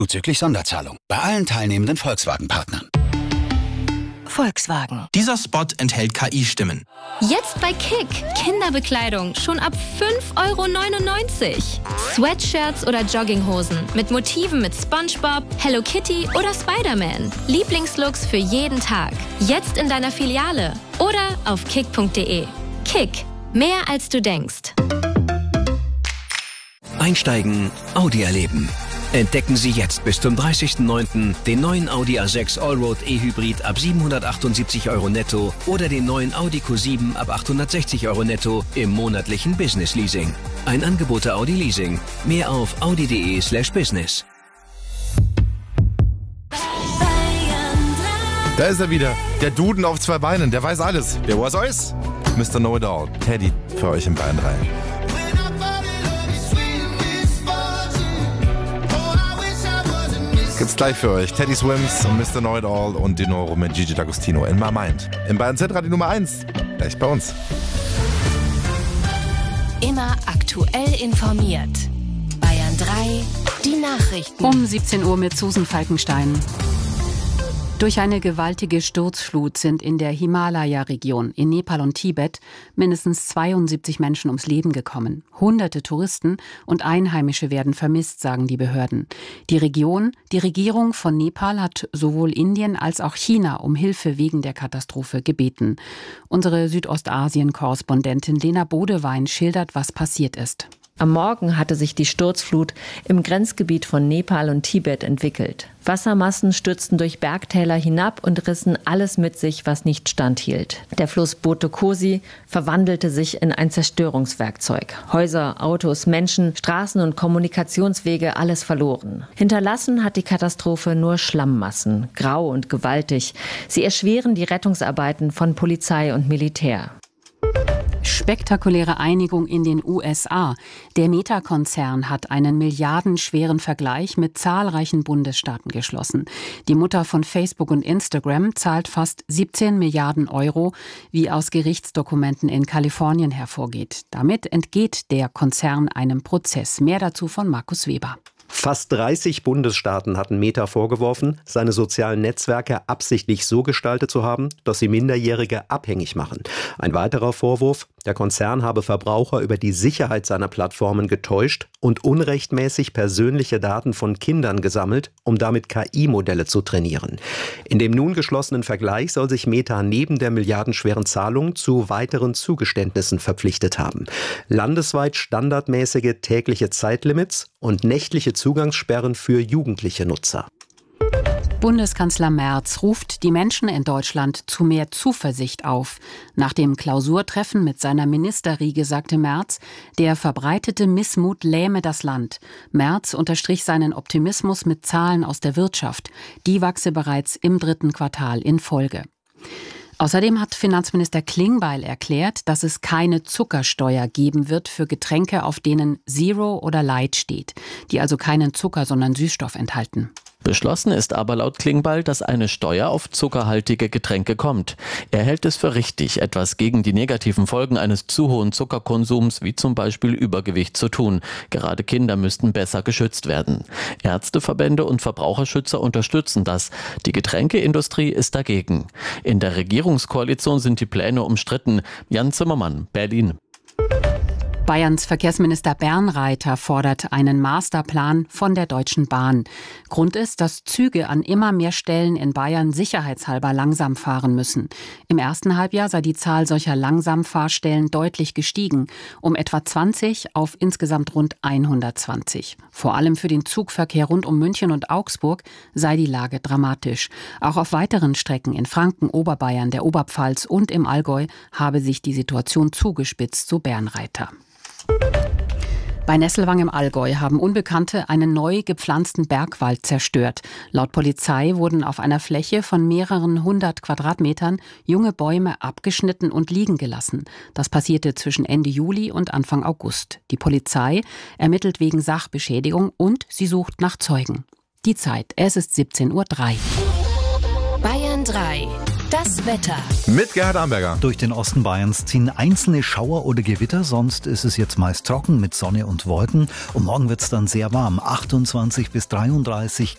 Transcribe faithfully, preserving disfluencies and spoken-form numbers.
Zuzüglich Sonderzahlung. Bei allen teilnehmenden Volkswagen-Partnern. Volkswagen. Dieser Spot enthält K I-Stimmen. Jetzt bei Kick. Kinderbekleidung schon ab fünf Euro neunundneunzig. Sweatshirts oder Jogginghosen mit Motiven mit SpongeBob, Hello Kitty oder Spider-Man. Lieblingslooks für jeden Tag. Jetzt in deiner Filiale oder auf kick punkt de. Kick. Mehr als du denkst. Einsteigen, Audi erleben. Entdecken Sie jetzt bis zum dreißigsten neunten den neuen Audi A sechs Allroad E-Hybrid ab siebenhundertachtundsiebzig Euro netto oder den neuen Audi Q sieben ab achthundertsechzig Euro netto im monatlichen Business Leasing. Ein Angebot der Audi Leasing. Mehr auf audi punkt de slash business. Da ist er wieder. Der Duden auf zwei Beinen. Der weiß alles. Der weiß alles. Mister Know-it-all. Teddy für euch in Bayern drei. Gibt's gleich für euch. Teddy Swims und Mister Know-it-all und Dinoro mit Gigi D'Agostino in My Mind. Im Bayern Z-Radio Nummer eins. Gleich bei uns. Immer aktuell informiert. Bayern drei, die Nachrichten. Um siebzehn Uhr mit Susan Falkenstein. Durch eine gewaltige Sturzflut sind in der Himalaya-Region in Nepal und Tibet mindestens zweiundsiebzig Menschen ums Leben gekommen. Hunderte Touristen und Einheimische werden vermisst, sagen die Behörden. Die Region, die Regierung von Nepal hat sowohl Indien als auch China um Hilfe wegen der Katastrophe gebeten. Unsere Südostasien-Korrespondentin Lena Bodewein schildert, was passiert ist. Am Morgen hatte sich die Sturzflut im Grenzgebiet von Nepal und Tibet entwickelt. Wassermassen stürzten durch Bergtäler hinab und rissen alles mit sich, was nicht standhielt. Der Fluss Boto Kosi verwandelte sich in ein Zerstörungswerkzeug. Häuser, Autos, Menschen, Straßen und Kommunikationswege, alles verloren. Hinterlassen hat die Katastrophe nur Schlammmassen, grau und gewaltig. Sie erschweren die Rettungsarbeiten von Polizei und Militär. Spektakuläre Einigung in den U S A. Der Meta-Konzern hat einen milliardenschweren Vergleich mit zahlreichen Bundesstaaten geschlossen. Die Mutter von Facebook und Instagram zahlt fast siebzehn Milliarden Euro, wie aus Gerichtsdokumenten in Kalifornien hervorgeht. Damit entgeht der Konzern einem Prozess. Mehr dazu von Markus Weber. Fast dreißig Bundesstaaten hatten Meta vorgeworfen, seine sozialen Netzwerke absichtlich so gestaltet zu haben, dass sie Minderjährige abhängig machen. Ein weiterer Vorwurf, der Konzern habe Verbraucher über die Sicherheit seiner Plattformen getäuscht und unrechtmäßig persönliche Daten von Kindern gesammelt, um damit K I-Modelle zu trainieren. In dem nun geschlossenen Vergleich soll sich Meta neben der milliardenschweren Zahlung zu weiteren Zugeständnissen verpflichtet haben. Landesweit standardmäßige tägliche Zeitlimits und nächtliche Zugangssperren für jugendliche Nutzer. Bundeskanzler Merz ruft die Menschen in Deutschland zu mehr Zuversicht auf. Nach dem Klausurtreffen mit seiner Ministerriege sagte Merz, der verbreitete Missmut lähme das Land. Merz unterstrich seinen Optimismus mit Zahlen aus der Wirtschaft. Die wachse bereits im dritten Quartal in Folge. Außerdem hat Finanzminister Klingbeil erklärt, dass es keine Zuckersteuer geben wird für Getränke, auf denen Zero oder Light steht, die also keinen Zucker, sondern Süßstoff enthalten. Beschlossen ist aber laut Klingbeil, dass eine Steuer auf zuckerhaltige Getränke kommt. Er hält es für richtig, etwas gegen die negativen Folgen eines zu hohen Zuckerkonsums, wie zum Beispiel Übergewicht, zu tun. Gerade Kinder müssten besser geschützt werden. Ärzteverbände und Verbraucherschützer unterstützen das. Die Getränkeindustrie ist dagegen. In der Regierungskoalition sind die Pläne umstritten. Jan Zimmermann, Berlin. Bayerns Verkehrsminister Bernreiter fordert einen Masterplan von der Deutschen Bahn. Grund ist, dass Züge an immer mehr Stellen in Bayern sicherheitshalber langsam fahren müssen. Im ersten Halbjahr sei die Zahl solcher Langsamfahrstellen deutlich gestiegen, um etwa zwanzig auf insgesamt rund hundertzwanzig. Vor allem für den Zugverkehr rund um München und Augsburg sei die Lage dramatisch. Auch auf weiteren Strecken in Franken, Oberbayern, der Oberpfalz und im Allgäu habe sich die Situation zugespitzt, so Bernreiter. Bei Nesselwang im Allgäu haben Unbekannte einen neu gepflanzten Bergwald zerstört. Laut Polizei wurden auf einer Fläche von mehreren hundert Quadratmetern junge Bäume abgeschnitten und liegen gelassen. Das passierte zwischen Ende Juli und Anfang August. Die Polizei ermittelt wegen Sachbeschädigung und sie sucht nach Zeugen. Die Zeit, es ist siebzehn Uhr drei. Bayern drei. Das Wetter. Mit Gerhard Amberger. Durch den Osten Bayerns ziehen einzelne Schauer oder Gewitter, sonst ist es jetzt meist trocken mit Sonne und Wolken. Und morgen wird es dann sehr warm, achtundzwanzig bis dreiunddreißig